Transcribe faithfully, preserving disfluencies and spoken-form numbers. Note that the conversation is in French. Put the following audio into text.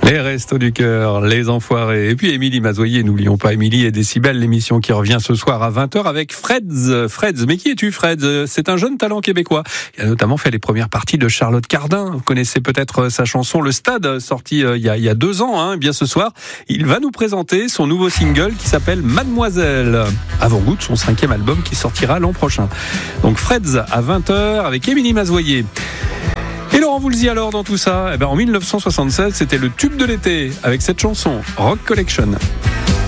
Les Restos du Cœur, les Enfoirés. Et puis Émilie Mazoyer, n'oublions pas Émilie et Décibel, l'émission qui revient ce soir à vingt heures avec Freds. Freds, mais qui es-tu Freds? C'est un jeune talent québécois. Il a notamment fait les premières parties de Charlotte Cardin. Vous connaissez peut-être sa chanson Le Stade, sortie il y a, il y a deux ans. Hein. Bien ce soir, il va nous présenter son nouveau single qui s'appelle Mademoiselle. Avant-goût de son cinquième album qui sortira l'an prochain. Donc Freds à vingt heures avec Émilie Mazoyer. Et Laurent Voulzy alors dans tout ça, eh ben en dix-neuf cent soixante-seize, c'était le tube de l'été avec cette chanson Rock Collection.